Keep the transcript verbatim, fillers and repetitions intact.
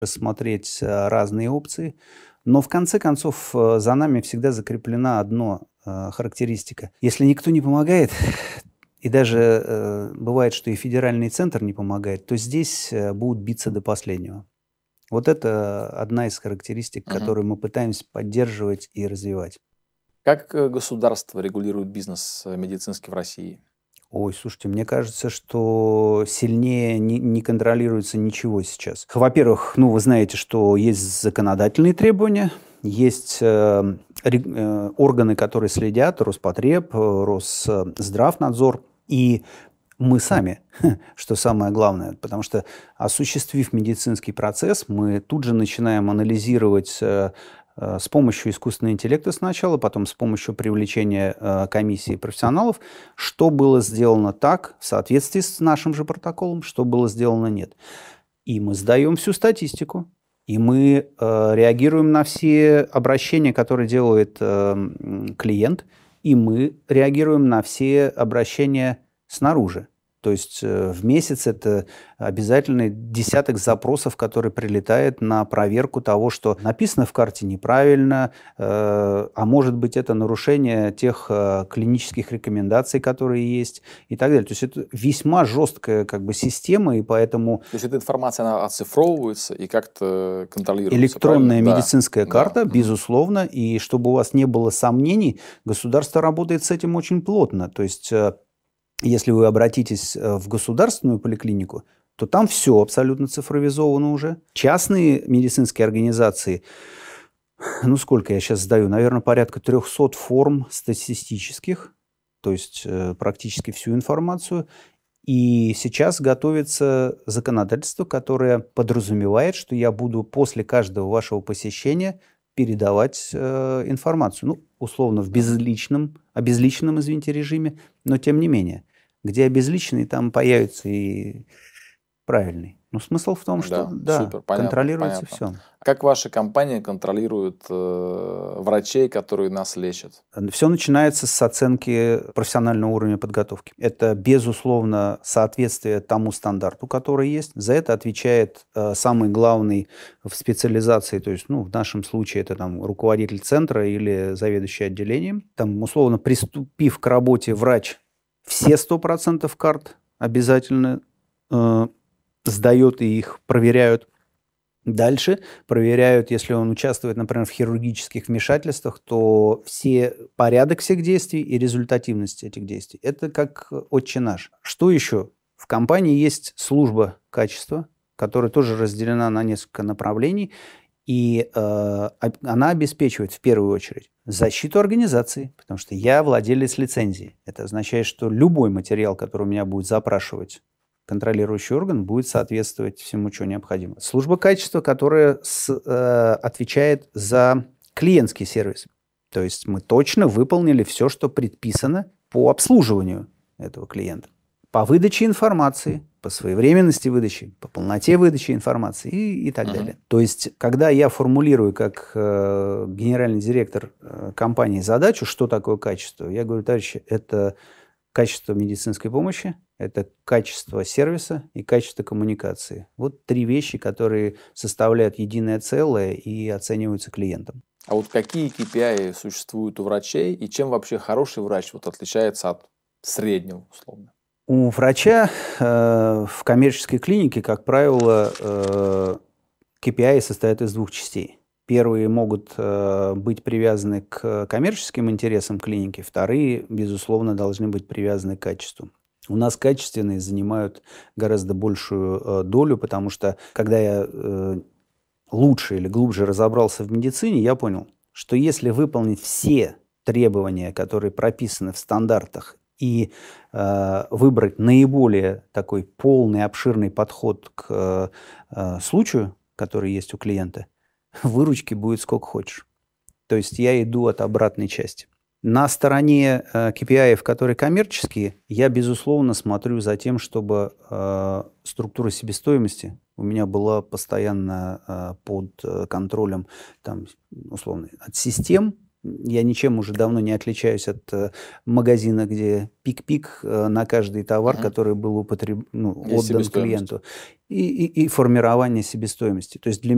рассмотреть э, разные опции. Но в конце концов э, за нами всегда закреплена одна э, характеристика. Если никто не помогает, и даже э, бывает, что и федеральный центр не помогает, то здесь э, будут биться до последнего. Вот это одна из характеристик, Мгм. которую мы пытаемся поддерживать и развивать. Как э, государство регулирует бизнес э, медицинский в России? Ой, слушайте, мне кажется, что сильнее не, не контролируется ничего сейчас. Во-первых, ну, вы знаете, что есть законодательные требования, есть э, ре- э, органы, которые следят, Роспотреб, э, Росздравнадзор, и мы сами, что самое главное, потому что, осуществив медицинский процесс, мы тут же начинаем анализировать э, э, с помощью искусственного интеллекта сначала, потом с помощью привлечения э, комиссии профессионалов, что было сделано так, в соответствии с нашим же протоколом, что было сделано нет. И мы сдаем всю статистику, и мы э, реагируем на все обращения, которые делает э, м, клиент, и мы реагируем на все обращения снаружи. То есть э, в месяц это обязательно десяток запросов, которые прилетают на проверку того, что написано в карте неправильно, э, а может быть это нарушение тех э, клинических рекомендаций, которые есть, и так далее. То есть это весьма жесткая как бы система, и поэтому То есть эта информация, она оцифровывается и как-то контролируется, электронная правильно? Да, медицинская да. карта, Мгм. безусловно, и чтобы у вас не было сомнений, государство работает с этим очень плотно. То есть э, если вы обратитесь э, в государственную поликлинику, то там все абсолютно цифровизовано уже. Частные медицинские организации, ну сколько я сейчас сдаю, наверное, порядка трехсот форм статистических, то есть э, практически всю информацию. И сейчас готовится законодательство, которое подразумевает, что я буду после каждого вашего посещения передавать э, информацию. Ну, условно, в Мгм. безличном, обезличенном, извините, режиме, но тем не менее. Где обезличенный, там появится и правильный. Но смысл в том, что, Да, да, супер, понятно, контролируется понятно. все. Как ваша компания контролирует э, врачей, которые нас лечат? Все начинается с оценки профессионального уровня подготовки. Это, безусловно, соответствие тому стандарту, который есть. За это отвечает э, самый главный в специализации, то есть, ну, в нашем случае это там руководитель центра или заведующий отделением. Там, условно, приступив к работе врач, все сто процентов карт обязательно э, сдает и их проверяют. Дальше проверяют, если он участвует, например, в хирургических вмешательствах, то все порядок всех действий и результативность этих действий. Это как отче наш. Что еще? В компании есть служба качества, которая тоже разделена на несколько направлений, и э, об- она обеспечивает в первую очередь защиту организации, потому что я владелец лицензии. Это означает, что любой материал, который у меня будет запрашивать контролирующий орган, будет соответствовать всему, что необходимо. Служба качества, которая с, э, отвечает за клиентский сервис. То есть мы точно выполнили все, что предписано по обслуживанию этого клиента. По выдаче информации, по своевременности выдачи, по полноте выдачи информации и, и так Мгм. далее. То есть, когда я формулирую как э, генеральный директор э, компании задачу, что такое качество, я говорю, товарищи, это качество медицинской помощи, это качество сервиса и качество коммуникации. Вот три вещи, которые составляют единое целое и оцениваются клиентом. А вот какие кей пи ай существуют у врачей и чем вообще хороший врач вот отличается от среднего, условно? У врача э, в коммерческой клинике, как правило, э, кей пи ай состоят из двух частей. Первые могут э, быть привязаны к коммерческим интересам клиники, вторые, безусловно, должны быть привязаны к качеству. У нас качественные занимают гораздо большую э, долю, потому что когда я э, лучше или глубже разобрался в медицине, я понял, что если выполнить все требования, которые прописаны в стандартах, и э, выбрать наиболее такой полный, обширный подход к э, случаю, который есть у клиента, выручки будет сколько хочешь. То есть я иду от обратной части. На стороне э, кей пи ай, которые коммерческие, я, безусловно, смотрю за тем, чтобы э, структура себестоимости у меня была постоянно э, под э, контролем, там, условно, от систем. Я ничем уже давно не отличаюсь от э, магазина, где пик-пик э, на каждый товар, Мгм. который был употреб... ну, Есть отдан себестоимость. клиенту, и, и, и формирование себестоимости. То есть для